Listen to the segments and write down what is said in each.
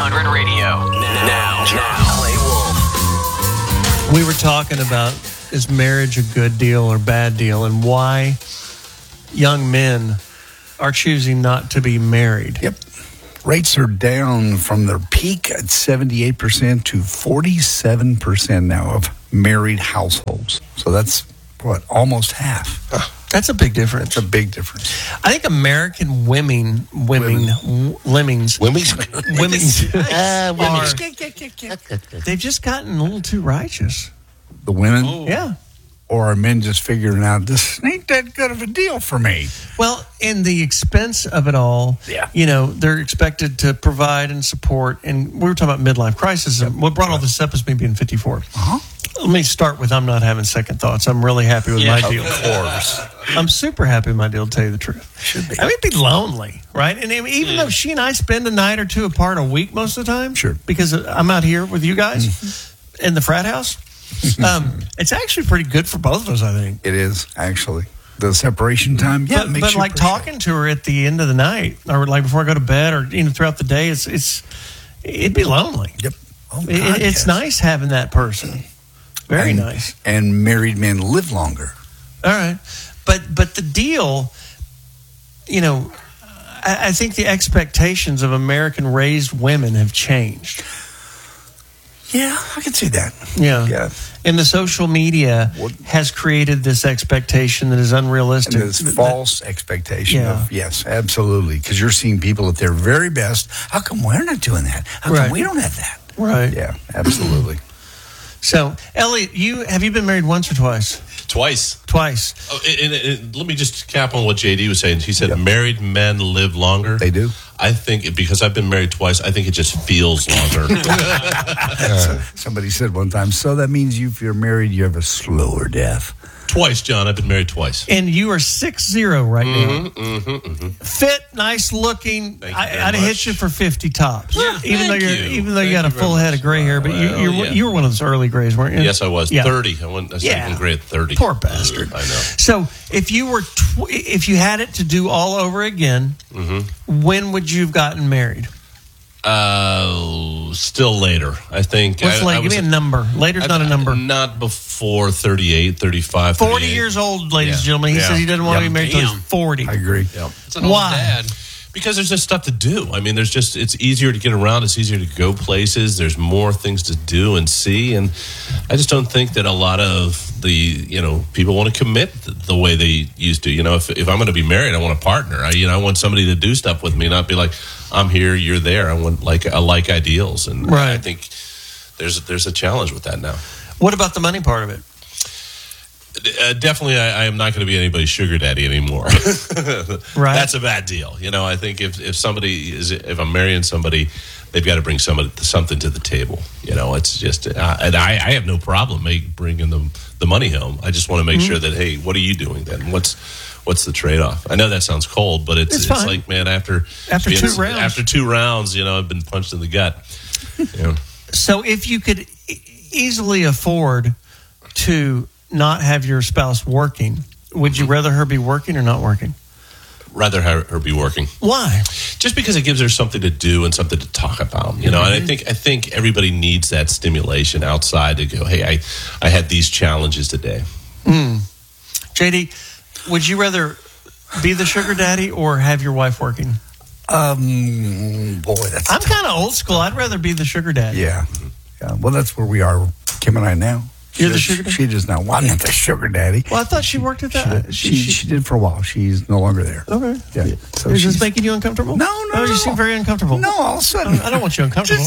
100 Radio. Now, Clay Wolf. We were talking about, is marriage a good deal or bad deal, and why young men are choosing not to be married. Yep. Rates are down from their peak at 78% to 47% now of married households. So that's, almost half. That's a big difference. That's a big difference. I think American women, they've just gotten a little too righteous. The women? Yeah. Or are men just figuring out, this ain't that good of a deal for me? Well, in the expense of it all, they're expected to provide and support. And we were talking about midlife crisis. And what brought all this up is me being 54. Let me start with, I'm not having second thoughts. I'm really happy with my deal. Of course. I'm super happy with my deal, to tell you the truth. Should be. I mean, it'd be lonely, right? And even though she and I spend a night or two apart a week most of the time, sure, because I'm out here with you guys in the frat house, it's actually pretty good for both of us, I think. It is, actually. The separation time, but like talking to her at the end of the night, or like before I go to bed, or throughout the day, it'd be lonely. Yep. Oh, God, it's nice having that person. Very nice. And married men live longer. All right. But the deal, I think the expectations of American-raised women have changed. Yeah, I can see that. Yeah. And the social media has created this expectation that is unrealistic. And this false expectation of, yes, absolutely. Because you're seeing people at their very best. How come we're not doing that? How come we don't have that? Right. Yeah, absolutely. So, Elliot, have you been married once or twice? Twice. Oh, and let me just cap on what JD was saying. He said married men live longer. They do. I think because I've been married twice, I think it just feels longer. Somebody said one time, so that means if you're married, you have a slower death. Twice, John. I've been married twice. And you are 6'0" right now. Fit, nice looking. I'd hit you for 50 tops. Yeah, even though you got a full head of gray hair, but you were one of those early grays, weren't you? Yes, I was. Yeah. 30. I started gray at 30. Poor bastard. I know. So if you had it to do all over again, when would you have gotten married? Still later. I think. What's late? Give me a number. Later's not a number. Not before 38, 35, 40 years old, ladies and gentlemen. He says he doesn't want to be married until he's 40. I agree. Yep. Why? Because there's just stuff to do. I mean, it's easier to get around. It's easier to go places. There's more things to do and see. And I just don't think that a lot of the, people want to commit the way they used to. If I'm going to be married, I want a partner. I want somebody to do stuff with me, not be like, I'm here, you're there. I want like ideals. And I think there's a challenge with that now. What about the money part of it? Definitely, I am not going to be anybody's sugar daddy anymore. Right, that's a bad deal. I think if I'm marrying somebody, they've got to bring something to the table. It's just, and I have no problem bringing the money home. I just want to make sure that, hey, what are you doing then? What's the trade-off? I know that sounds cold, but it's like, man, after 2 rounds, I've been punched in the gut. So if you could easily afford to not have your spouse working, would you rather her be working or not working? Rather have her be working. Why? Just because it gives her something to do and something to talk about, And I think everybody needs that stimulation outside to go, hey, I had these challenges today. JD, would you rather be the sugar daddy or have your wife working? I'm kind of old school. I'd rather be the sugar daddy. Yeah. Well, that's where we are, Kim and I now. You're the sugar daddy? She does not want the sugar daddy. Well, I thought she worked at that. She did for a while. She's no longer there. Okay. Yeah. So is this making you uncomfortable? No. You seem very uncomfortable. No, all of a sudden. I don't want you uncomfortable.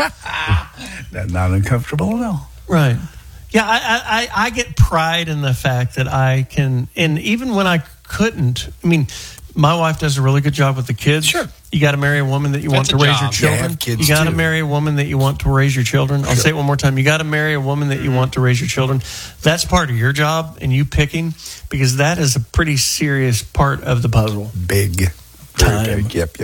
Not uncomfortable at all. Right. Yeah, I get pride in the fact that I can, and even when I couldn't, my wife does a really good job with the kids. Sure. You got to marry a woman that you want to raise your children. You got to marry a woman that you want to raise your children. I'll say it one more time. You got to marry a woman that you want to raise your children. That's part of your job and you picking, because that is a pretty serious part of the puzzle. Big. Time. Yep.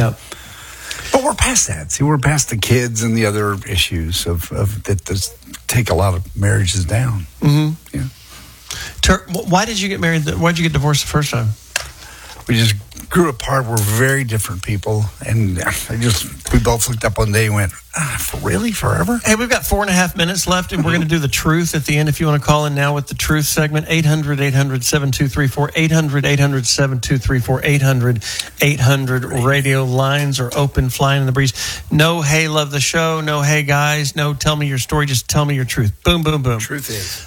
But we're past that. See, we're past the kids and the other issues of that take a lot of marriages down. Mm-hmm. Yeah. Why did you get married? Why did you get divorced the first time? We just grew apart. We're very different people, and I just We both looked up one day and went, really? Forever? Hey, we've got 4.5 minutes left, and we're going to do the truth at the end. If you want to call in now with the truth segment, 800-800-7234, 800-800-7234, 800-800 radio lines are open, flying in the breeze. No, hey, love the show. No, hey, guys. No, tell me your story. Just tell me your truth. Boom, boom, boom. Truth is.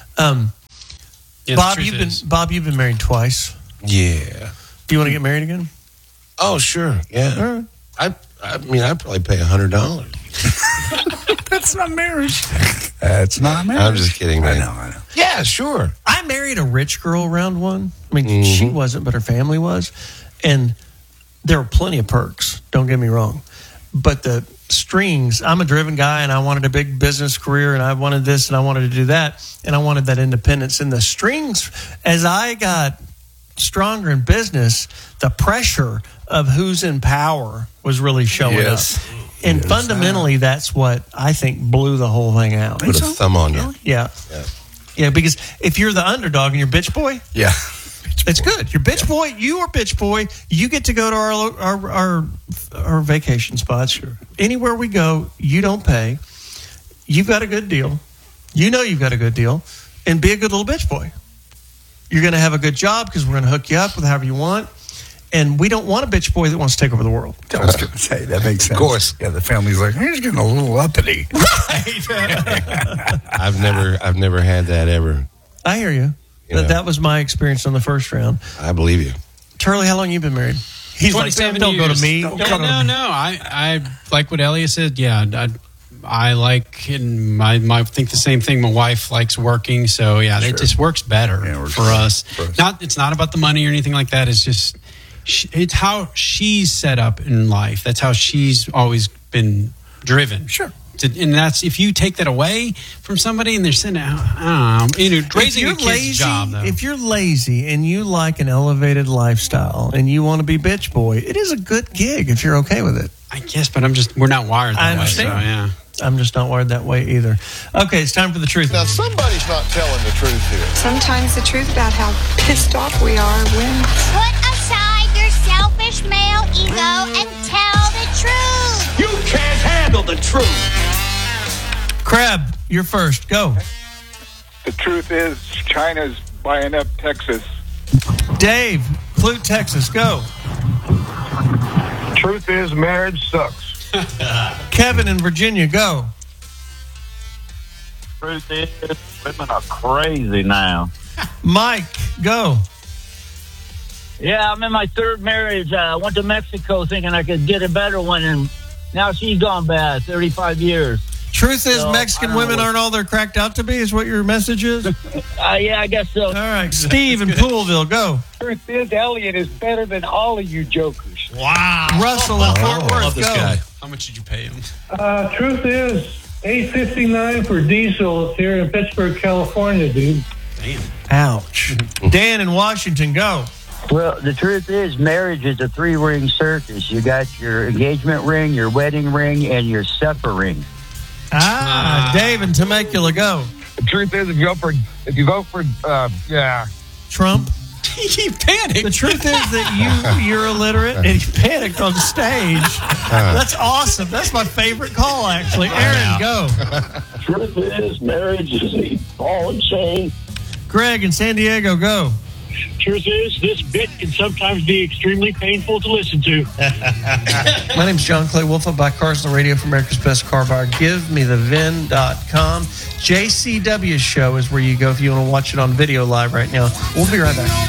Bob, you've been married twice. Yeah. Do you want to get married again? Oh, sure. Yeah. All right. I'd probably pay $100. That's not marriage. That's not marriage. I'm just kidding, man. I know. Yeah, sure. I married a rich girl round one. I mean, she wasn't, but her family was. And there were plenty of perks, don't get me wrong. But the strings, I'm a driven guy, and I wanted a big business career, and I wanted this, and I wanted to do that, and I wanted that independence. And the strings, as I got stronger in business, the pressure of who's in power was really showing up. And fundamentally, that's what I think blew the whole thing out. Put a thumb on you. Yeah, because if you're the underdog and you're bitch boy, it's good. You're bitch boy. You are bitch boy. You get to go to our vacation spots. Sure. Anywhere we go, you don't pay. You've got a good deal. You know you've got a good deal, and be a good little bitch boy. You're going to have a good job because we're going to hook you up with however you want. And we don't want a bitch boy that wants to take over the world. I was going to say, that makes sense. Of course. Yeah, the family's like, he's getting a little uppity. Right. I've never had that ever. I hear you. That was my experience on the first round. I believe you. Turley, how long you been married? He's like, don't go to me. No. I like what Elliot said. Yeah, I like, and I think the same thing. My wife likes working, so it just works better for us. It's not about the money or anything like that. It's just it's how she's set up in life. That's how she's always been driven. Sure. And that's, if you take that away from somebody and they're sitting out, I don't know, raising a kid's job, though. If you're lazy and you like an elevated lifestyle and you want to be bitch boy, it is a good gig if you're okay with it. I guess, but we're not wired that way. I understand. So, I'm just not wired that way either. Okay, it's time for the truth. Now, somebody's not telling the truth here. Sometimes the truth about how pissed off we are wins. Put aside your selfish male ego and tell the truth. You can't handle the truth. Crab, you're first. Go. The truth is, China's buying up Texas. Dave, Clute, Texas. Go. Truth is, marriage sucks. Kevin in Virginia. Go. Truth is, women are crazy now. Mike, go. Yeah, I'm in my third marriage. I went to Mexico thinking I could get a better one, and now she's gone bad. 35 years. Truth is, Mexican women aren't all they're cracked out to be, is what your message is? Yeah, I guess so. All right. Steve in Poolville, go. Truth is, Elliot is better than all of you jokers. Wow. Russell in Fort Worth, love this guy. How much did you pay him? Truth is, $8.59 for diesel here in Pittsburgh, California, dude. Damn. Ouch. Dan in Washington, go. Well, the truth is, marriage is a 3-ring circus. You got your engagement ring, your wedding ring, and your supper ring. Dave in Temecula, go. The truth is, if you vote for Trump. He panicked. The truth is that you're illiterate and he panicked on stage. That's awesome. That's my favorite call, actually. Aaron, go. Truth is, marriage is a ball and chain. Greg in San Diego, go. Truth is, this bit can sometimes be extremely painful to listen to. My name's John Clay Wolf. I buy cars on the radio for America's Best Car Buyer. GiveMeTheVin.com. JCW's show is where you go if you want to watch it on video live right now. We'll be right back.